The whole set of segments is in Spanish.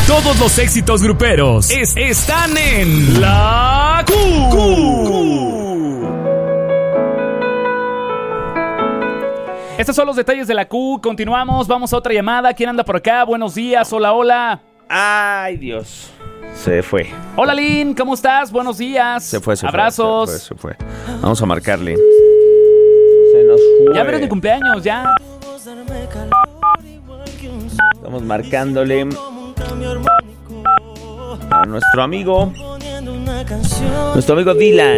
Todos los éxitos gruperos están en La Q. Estos son los detalles de La Q. Continuamos, vamos a otra llamada. ¿Quién anda por acá? Buenos días, hola, hola. Ay, Dios. Se fue. Hola, Lynn, ¿cómo estás? Buenos días. Se fue. Abrazos. Se fue. Vamos a marcarle. Se nos fue. Ya verás mi cumpleaños, ya. Estamos marcándole a nuestro amigo Dylan.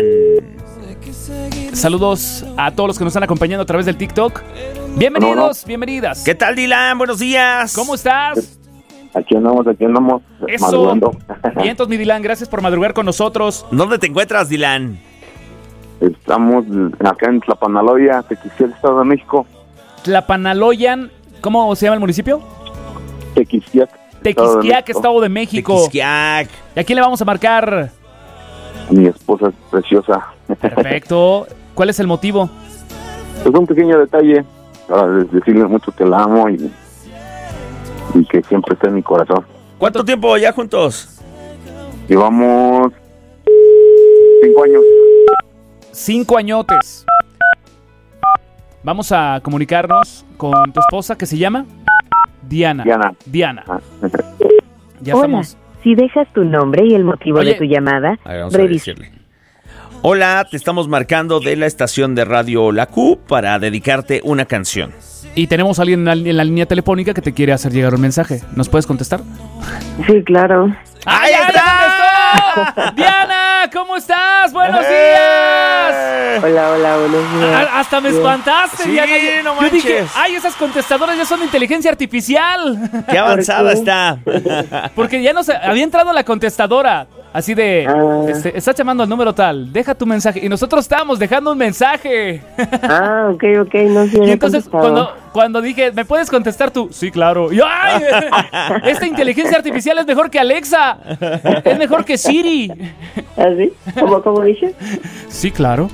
Saludos a todos los que nos están acompañando a través del TikTok. Bienvenidos, bienvenidas. ¿Qué tal, Dylan? Buenos días. ¿Cómo estás? Aquí andamos. Eso. Madrugando. Bien, entonces, mi Dylan, gracias por madrugar con nosotros. ¿Dónde te encuentras, Dylan? Estamos acá en Tlapanaloya, Tequisquiac, Estado de México. Tlapanaloyan, ¿cómo se llama el municipio? Tequisquiac, Estado de México. Tequisquiac. ¿Y a quién le vamos a marcar? A mi esposa preciosa. Perfecto. ¿Cuál es el motivo? Pues un pequeño detalle para decirle mucho que la amo y que siempre está en mi corazón. ¿Cuánto tiempo ya juntos? Llevamos 5 años. 5 añotes. Vamos a comunicarnos con tu esposa, que se llama Diana. Ah. Ya Hola, estamos. si dejas tu nombre y el motivo Oye. de tu llamada, A ver, vamos a revisa. decirle. Hola, te estamos marcando de la estación de radio La Q para dedicarte una canción. Y tenemos a alguien en la línea telefónica que te quiere hacer llegar un mensaje. ¿Nos puedes contestar? Sí, claro. ¡Ahí está! ¡Diana! ¿Cómo estás? ¡Buenos días! Hola, buenos días. Hasta me espantaste, Sí, Diana. no Yo dije, manches. ¡ay, esas contestadoras ya son de inteligencia artificial! ¡Qué avanzada qué? está! Porque ya había entrado la contestadora. Así de, Ah. estás llamando al número tal, deja tu mensaje. Y nosotros estábamos dejando un mensaje. Ah, ok, no sé. Y entonces cuando dije, ¿me puedes contestar tú? Sí, claro. Y yo, ¡ay! Esta inteligencia artificial es mejor que Alexa. Es mejor que Siri. ¿Así? ¿Cómo dices? Sí, claro.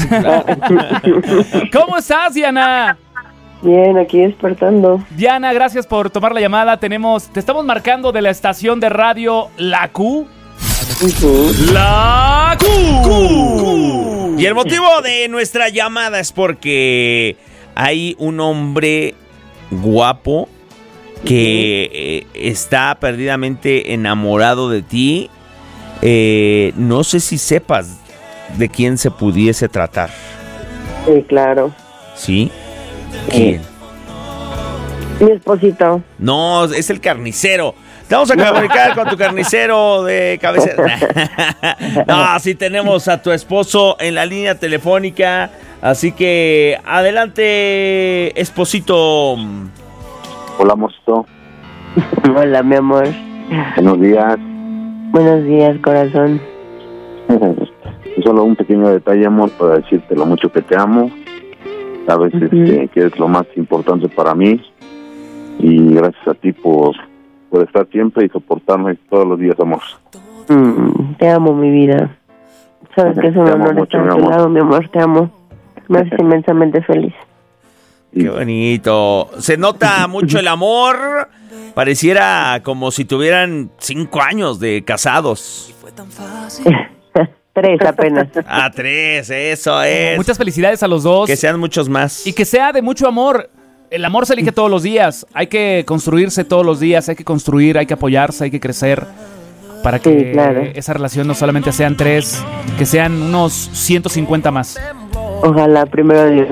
¿Cómo estás, Diana? Bien, aquí despertando. Diana, gracias por tomar la llamada. Te estamos marcando de la estación de radio La Q. La Q. Y el motivo de nuestra llamada es porque hay un hombre guapo que está perdidamente enamorado de ti. No sé si sepas de quién se pudiese tratar. Sí, claro. ¿Sí? ¿Quién? Mi esposito. No, es el carnicero. Te vamos a comunicar con tu carnicero de cabecera. No, sí tenemos a tu esposo en la línea telefónica. Así que adelante, esposito. Hola, mosito. Hola, mi amor. Buenos días. Buenos días, corazón. Solo un pequeño detalle, amor, para decirte lo mucho que te amo. Sabes que es lo más importante para mí. Y gracias a ti por estar siempre y soportarme todos los días, amor. Te amo, mi vida. Sabes que es un Te amo honor mucho, estar mi a tu amor. lado, mi amor. Te amo. Me haces inmensamente feliz. Qué bonito. Se nota mucho el amor. Pareciera como si tuvieran 5 años de casados. 3 apenas. 3, eso es. Muchas felicidades a los dos. Que sean muchos más. Y que sea de mucho amor. El amor se elige todos los días. Hay que construirse todos los días. Hay que construir, hay que apoyarse, hay que crecer. Para que Sí, claro. esa relación no solamente sean 3, que sean unos 150 más. Ojalá, primero Dios.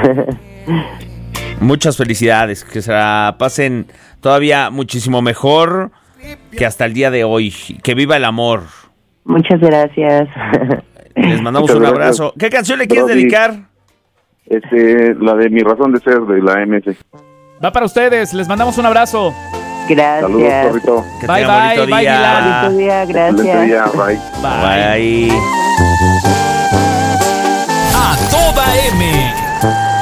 Muchas felicidades. Que se la pasen todavía muchísimo mejor que hasta el día de hoy. Que viva el amor. Muchas gracias. Les mandamos Muchas un gracias. abrazo. ¿Qué canción le quieres Brody. dedicar? La de Mi Razón de Ser, de la MS. Va para ustedes. Les mandamos un abrazo. Saludos, Gracias. zorrito. Que Bye, tengan bye, bonito bye, día. Bonito día, Excelente gracias. día, bye. Bye. A toda M.